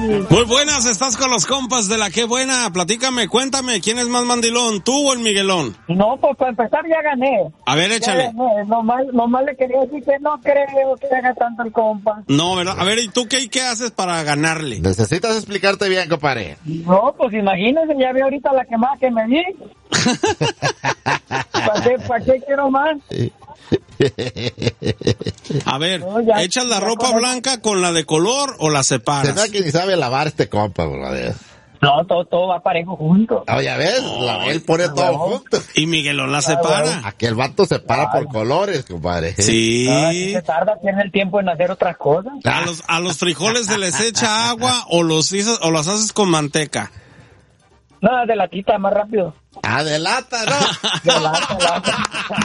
Muy buenas, estás con los compas de la Qué Buena. Platícame, cuéntame, ¿quién es más mandilón, tú o el Miguelón? No, pues para empezar ya gané. A ver, échale. Nomás le quería decir que no creo que haga tanto el compa. No, ¿verdad? A ver, ¿y tú qué haces para ganarle? Necesitas explicarte bien, compadre. No, pues imagínense, ya vi ahorita la quemada que me di. ¿Para qué quiero más? A ver, No, ya, ¿echas la ya ropa con blanca con la de color o la Se separas? da que ni sabe lavar este compa, brother. No, todo va parejo junto. Oye, ya ves, él pone todo junto. Y Miguelón la separa. Aquí el vato se para por colores, compadre. Sí. Si se tarda, tiene el tiempo en hacer otras cosas. A los frijoles se les echa agua o los haces con manteca. No, de latita, más rápido. De lata, ¿no? De lata.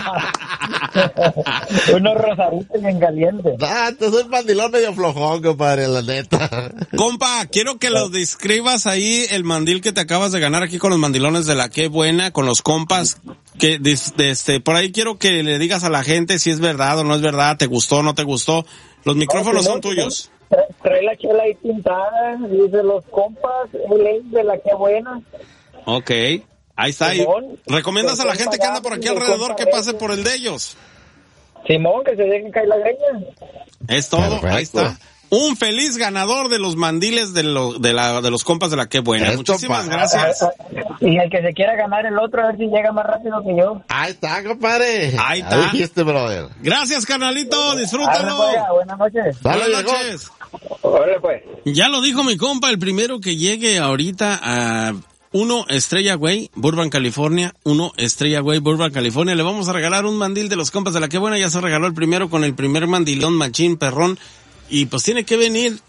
Unos rosaditos bien calientes. Tú soy mandilón medio flojón, compadre, la neta. Compa, quiero que lo describas ahí, el mandil que te acabas de ganar aquí con los mandilones de la Qué Buena, con los compas. Que por ahí quiero que le digas a la gente si es verdad o no es verdad, te gustó o no te gustó. Los micrófonos son tuyos. Trae la chela ahí pintada, dice los compas, el de la Qué Buena. Ok, ahí está. Simón, ¿Recomiendas a la gente que anda por aquí alrededor que pase por el de ellos? Simón, que se dejen caer la greña. Es todo, Perfecto. ahí está. Un feliz ganador de los mandiles de los compas de la Qué Buena. Esto, Muchísimas gracias. Y el que se quiera ganar el otro, a ver si llega más rápido que yo. Ahí está, compadre. Ahí está. Ya dijiste, brother. Gracias, carnalito, disfrútalo. Buenas noches. Dale, Buenas llegó. noches. Órale, pues. Ya lo dijo mi compa, el primero que llegue ahorita a 1 Estrella Way, Burbank, California. 1 Estrella Way, Burbank, California. Le vamos a regalar un mandil de los compas de la Qué Buena. Ya se regaló el primero con el primer mandilón machín perrón. Y pues tiene que venir,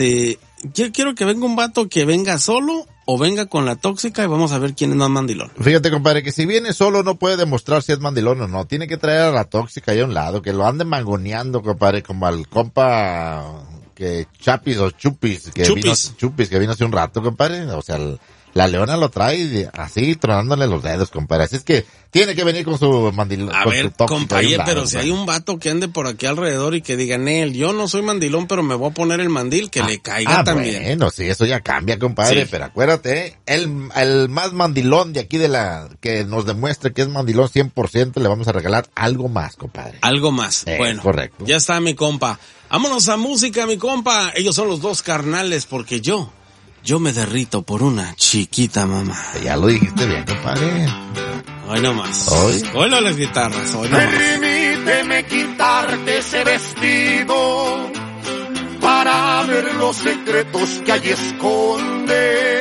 yo quiero que venga un vato que venga solo o venga con la tóxica y vamos a ver quién es más mandilón. Fíjate, compadre, que si viene solo no puede demostrar si es mandilón o no. Tiene que traer a la tóxica ahí a un lado, que lo ande mangoneando, compadre, como al compa que Chapis o Chupis, que vino hace un rato, compadre. O sea, la leona lo trae así, tronándole los dedos, compadre. Así es que tiene que venir con su mandilón. A ver, compadre, pero si compadre. hay un vato que ande por aquí alrededor y que diga, Nel, yo no soy mandilón, pero me voy a poner el mandil, que le caiga también. Bueno, sí, eso ya cambia, compadre, Sí. pero acuérdate, el más mandilón de aquí que nos demuestre que es mandilón 100%, le vamos a regalar algo más, compadre. Algo más. Bueno, correcto. Ya está, mi compa. Vámonos a música, mi compa. Ellos son los dos carnales, porque yo me derrito por una chiquita mamá. Ya lo dijiste bien, compadre. Hoy nomás. Hoy no las guitarras, hoy nomás. Permíteme quitarte ese vestido para ver los secretos que allí esconde.